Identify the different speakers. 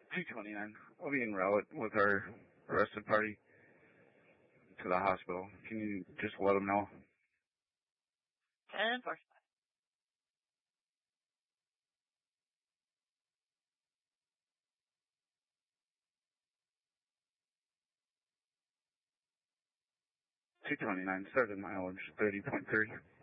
Speaker 1: 229. We'll be en route with our arrested party to the hospital. Can you just let them know?
Speaker 2: 10-4.
Speaker 1: 229. Started mileage 30.3.